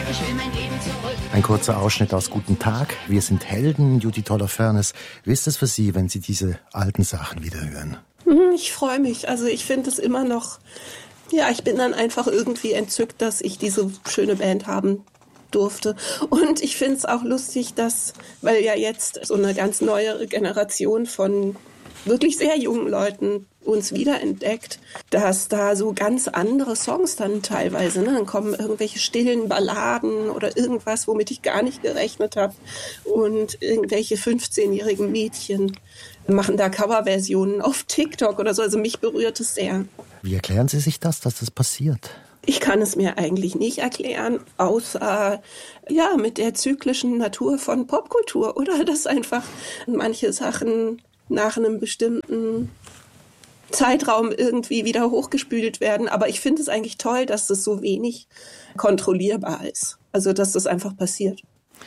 Ich will mein Leben zurück. Ein kurzer Ausschnitt aus Guten Tag. Wir sind Helden, Judith Holofernes. Wie ist es für Sie, wenn Sie diese alten Sachen wieder hören? Ich freue mich. Also ich finde es immer noch, ja, ich bin dann einfach irgendwie entzückt, dass ich diese schöne Band haben durfte. Und ich finde es auch lustig, dass, weil ja jetzt so eine ganz neue Generation von wirklich sehr jungen Leuten uns wiederentdeckt, dass da so ganz andere Songs dann teilweise, ne? Dann kommen irgendwelche stillen Balladen oder irgendwas, womit ich gar nicht gerechnet habe. Und irgendwelche 15-jährigen Mädchen machen da Coverversionen auf TikTok oder so. Also mich berührt es sehr. Wie erklären Sie sich das, dass das passiert? Ich kann es mir eigentlich nicht erklären, außer ja mit der zyklischen Natur von Popkultur oder dass einfach manche Sachen nach einem bestimmten Zeitraum irgendwie wieder hochgespült werden. Aber ich finde es eigentlich toll, dass das so wenig kontrollierbar ist. Also, dass das einfach passiert.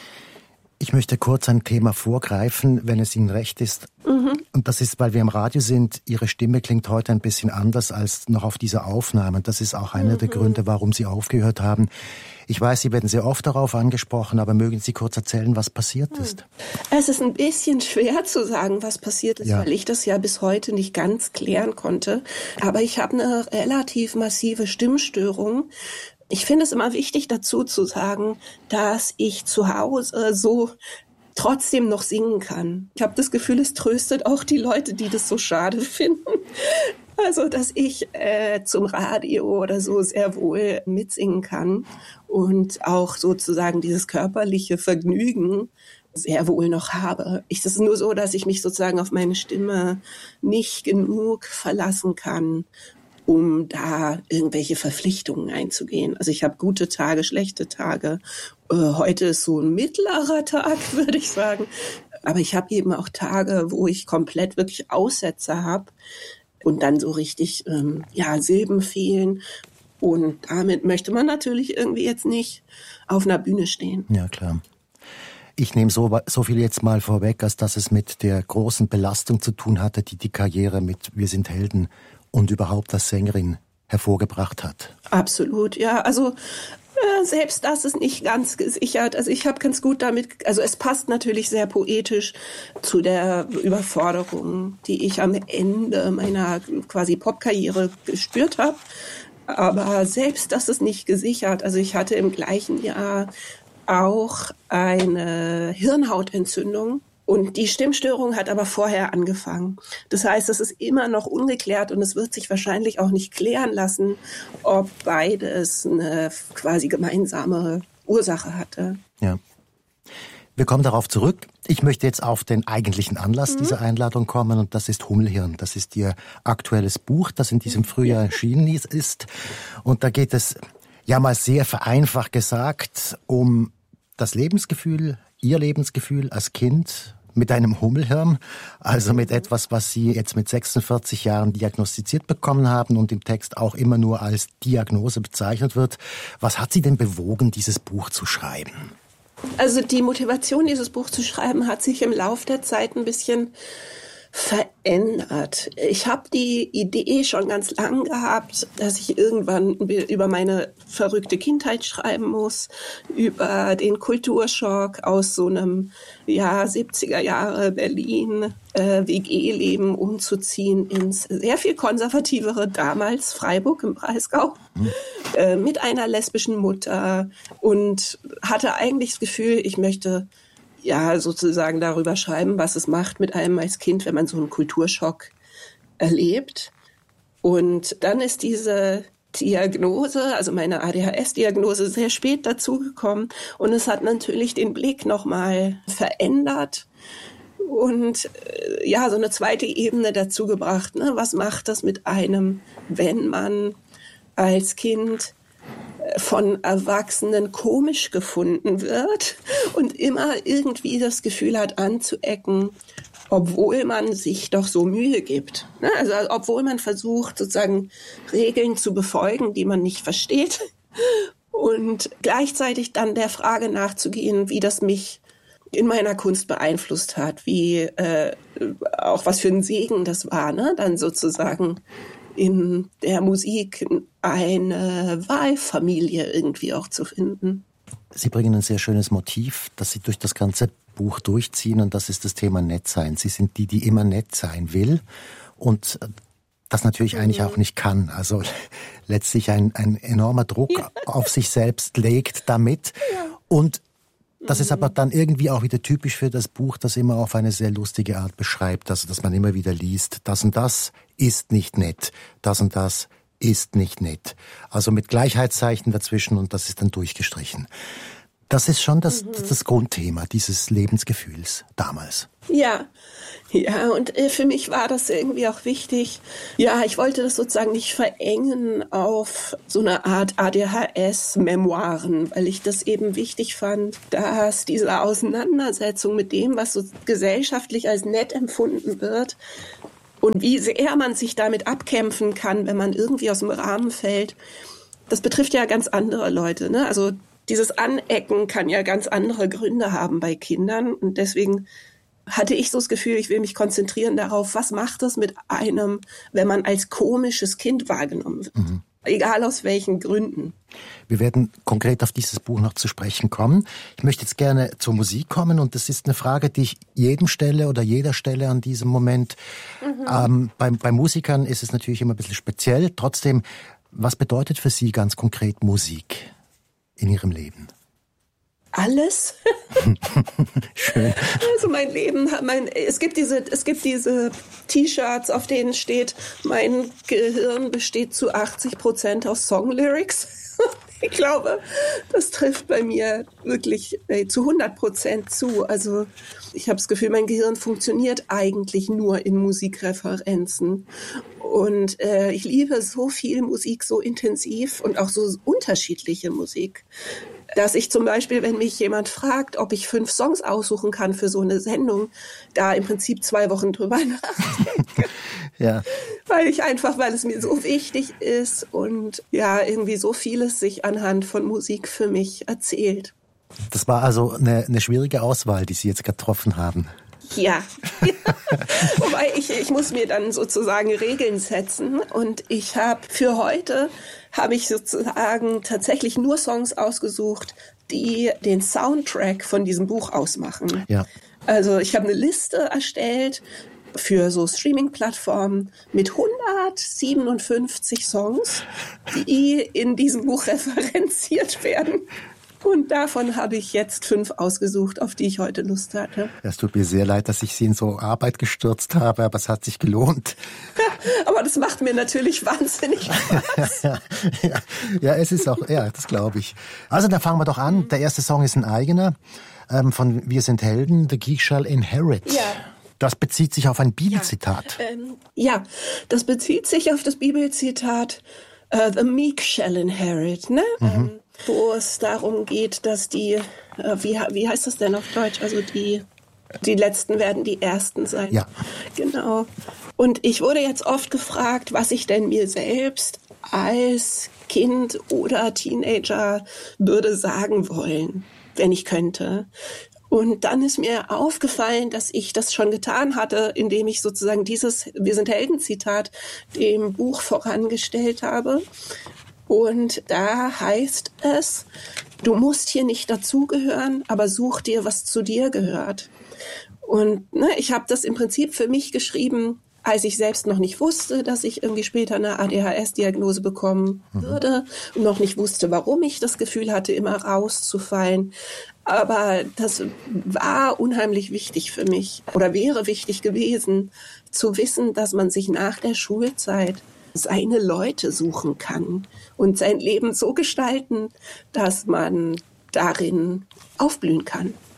Ich möchte kurz ein Thema vorgreifen, wenn es Ihnen recht ist. Und das ist, weil wir im Radio sind, Ihre Stimme klingt heute ein bisschen anders als noch auf dieser Aufnahme. Und das ist auch einer der Gründe, warum Sie aufgehört haben. Ich weiß, Sie werden sehr oft darauf angesprochen, aber mögen Sie kurz erzählen, was passiert ist? Es ist ein bisschen schwer zu sagen, was passiert ist, ja, weil ich das ja bis heute nicht ganz klären konnte. Aber ich habe eine relativ massive Stimmstörung. Ich finde es immer wichtig dazu zu sagen, dass ich zu Hause so trotzdem noch singen kann. Ich habe das Gefühl, es tröstet auch die Leute, die das so schade finden. Also, dass ich zum Radio oder so sehr wohl mitsingen kann und auch sozusagen dieses körperliche Vergnügen sehr wohl noch habe. Es ist nur so, dass ich mich sozusagen auf meine Stimme nicht genug verlassen kann, um da irgendwelche Verpflichtungen einzugehen. Also ich habe gute Tage, schlechte Tage. Heute ist so ein mittlerer Tag, würde ich sagen. Aber ich habe eben auch Tage, wo ich komplett wirklich Aussetzer habe und dann so richtig Silben fehlen. Und damit möchte man natürlich irgendwie jetzt nicht auf einer Bühne stehen. Ja, klar. Ich nehme so viel jetzt mal vorweg, als dass es mit der großen Belastung zu tun hatte, die die Karriere mit Wir sind Helden und überhaupt als Sängerin hervorgebracht hat. Absolut, ja. Also selbst das ist nicht ganz gesichert. Also ich habe ganz gut damit, also es passt natürlich sehr poetisch zu der Überforderung, die ich am Ende meiner quasi Popkarriere gespürt habe. Aber selbst das ist nicht gesichert. Also ich hatte im gleichen Jahr auch eine Hirnhautentzündung. Und die Stimmstörung hat aber vorher angefangen. Das heißt, es ist immer noch ungeklärt und es wird sich wahrscheinlich auch nicht klären lassen, ob beides eine quasi gemeinsame Ursache hatte. Ja. Wir kommen darauf zurück. Ich möchte jetzt auf den eigentlichen Anlass dieser Einladung kommen und das ist Hummelhirn. Das ist Ihr aktuelles Buch, das in diesem Frühjahr erschienen ist. Und da geht es, ja mal sehr vereinfacht gesagt, um das Lebensgefühl, Ihr Lebensgefühl als Kind mit einem Hummelhirn, also mit etwas, was Sie jetzt mit 46 Jahren diagnostiziert bekommen haben und im Text auch immer nur als Diagnose bezeichnet wird. Was hat Sie denn bewogen, dieses Buch zu schreiben? Also die Motivation, dieses Buch zu schreiben, hat sich im Laufe der Zeit ein bisschen verändert. Ich habe die Idee schon ganz lang gehabt, dass ich irgendwann über meine verrückte Kindheit schreiben muss, über den Kulturschock aus so einem 70er Jahre Berlin WG-Leben umzuziehen ins sehr viel konservativere damals Freiburg im Breisgau mit einer lesbischen Mutter und hatte eigentlich das Gefühl, ich möchte sozusagen darüber schreiben, was es macht mit einem als Kind, wenn man so einen Kulturschock erlebt. Und dann ist diese Diagnose, also meine ADHS-Diagnose, sehr spät dazugekommen. Und es hat natürlich den Blick nochmal verändert und so eine zweite Ebene dazu gebracht. Ne? Was macht das mit einem, wenn man als Kind von Erwachsenen komisch gefunden wird und immer irgendwie das Gefühl hat, anzuecken, obwohl man sich doch so Mühe gibt. Also obwohl man versucht, sozusagen Regeln zu befolgen, die man nicht versteht und gleichzeitig dann der Frage nachzugehen, wie das mich in meiner Kunst beeinflusst hat, wie auch was für ein Segen das war, ne? Dann sozusagen in der Musik eine Wahlfamilie irgendwie auch zu finden. Sie bringen ein sehr schönes Motiv, das Sie durch das ganze Buch durchziehen, und das ist das Thema Nettsein. Sie sind die immer nett sein will und das natürlich eigentlich auch nicht kann. Also letztlich ein enormer Druck auf sich selbst legt damit. Und das ist aber dann irgendwie auch wieder typisch für das Buch, das immer auf eine sehr lustige Art beschreibt. Also dass man immer wieder liest, das und das ist nicht nett, das und das ist nicht nett. Also mit Gleichheitszeichen dazwischen, und das ist dann durchgestrichen. Das ist schon das Grundthema dieses Lebensgefühls damals. Ja, und für mich war das irgendwie auch wichtig. Ja, ich wollte das sozusagen nicht verengen auf so eine Art ADHS-Memoiren, weil ich das eben wichtig fand, dass diese Auseinandersetzung mit dem, was so gesellschaftlich als nett empfunden wird und wie sehr man sich damit abkämpfen kann, wenn man irgendwie aus dem Rahmen fällt, das betrifft ja ganz andere Leute, ne? Also dieses Anecken kann ja ganz andere Gründe haben bei Kindern, und deswegen hatte ich so das Gefühl, ich will mich konzentrieren darauf, was macht es mit einem, wenn man als komisches Kind wahrgenommen wird. Egal aus welchen Gründen. Wir werden konkret auf dieses Buch noch zu sprechen kommen. Ich möchte jetzt gerne zur Musik kommen, und das ist eine Frage, die ich jedem stelle oder jeder stelle an diesem Moment. Bei Musikern ist es natürlich immer ein bisschen speziell. Trotzdem, was bedeutet für Sie ganz konkret Musik in Ihrem Leben? Alles. Schön. Also mein Leben, es gibt diese T-Shirts, auf denen steht, mein Gehirn besteht zu 80% aus Songlyrics. Ich glaube, das trifft bei mir wirklich zu 100% zu. Also ich habe das Gefühl, mein Gehirn funktioniert eigentlich nur in Musikreferenzen. Und ich liebe so viel Musik, so intensiv und auch so unterschiedliche Musik, dass ich zum Beispiel, wenn mich jemand fragt, ob ich 5 Songs aussuchen kann für so eine Sendung, da im Prinzip 2 Wochen drüber nachdenke. Ja. Weil es mir so wichtig ist und ja, irgendwie so vieles sich anhand von Musik für mich erzählt. Das war also eine schwierige Auswahl, die Sie jetzt getroffen haben. Ja. Wobei ich muss mir dann sozusagen Regeln setzen, und ich habe für heute sozusagen tatsächlich nur Songs ausgesucht, die den Soundtrack von diesem Buch ausmachen. Ja. Also ich habe eine Liste erstellt für so Streaming-Plattformen mit 157 Songs, die in diesem Buch referenziert werden. Und davon habe ich jetzt 5 ausgesucht, auf die ich heute Lust hatte. Es tut mir sehr leid, dass ich Sie in so Arbeit gestürzt habe, aber es hat sich gelohnt. Aber das macht mir natürlich wahnsinnig Spaß. Ja, es ist auch, ja, das glaube ich. Also, dann fangen wir doch an. Der erste Song ist ein eigener, von Wir sind Helden, The Geek Shall Inherit. Ja. Das bezieht sich auf ein Bibelzitat. Ja, das bezieht sich auf das Bibelzitat, The Meek Shall Inherit, ne? Wo es darum geht, dass die, wie heißt das denn auf Deutsch? Also die Letzten werden die Ersten sein. Ja. Genau. Und ich wurde jetzt oft gefragt, was ich denn mir selbst als Kind oder Teenager würde sagen wollen, wenn ich könnte. Und dann ist mir aufgefallen, dass ich das schon getan hatte, indem ich sozusagen dieses Wir sind Helden-Zitat dem Buch vorangestellt habe. Und da heißt es, du musst hier nicht dazugehören, aber such dir, was zu dir gehört. Und ich habe das im Prinzip für mich geschrieben, als ich selbst noch nicht wusste, dass ich irgendwie später eine ADHS-Diagnose bekommen würde und noch nicht wusste, warum ich das Gefühl hatte, immer rauszufallen. Aber das war unheimlich wichtig für mich oder wäre wichtig gewesen, zu wissen, dass man sich nach der Schulzeit seine Leute suchen kann und sein Leben so gestalten, dass man darin aufblühen kann.